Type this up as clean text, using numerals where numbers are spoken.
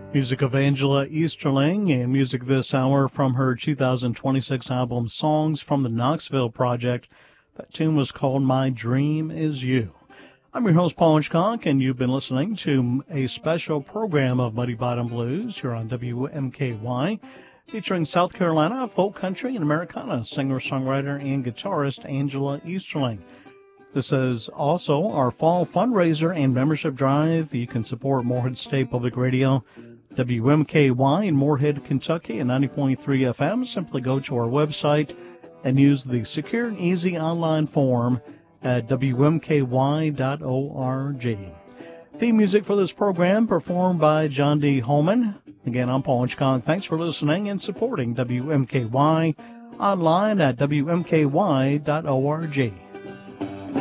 Music of Angela Easterling, and music this hour from her 2026 album Songs from the Knoxville Project. That tune was called My Dream Is You. I'm your host, Paul Hitchcock, and you've been listening to a special program of Muddy Bottom Blues here on WMKY, featuring South Carolina folk country and Americana singer-songwriter and guitarist Angela Easterling. This is also our fall fundraiser and membership drive. You can support Morehead State Public Radio, WMKY in Morehead, Kentucky, and 90.3 FM. Simply go to our website and use the secure and easy online form at WMKY.org. Theme music for this program performed by John D. Holman. Again, I'm Paul Hitchcock. Thanks for listening and supporting WMKY online at WMKY.org.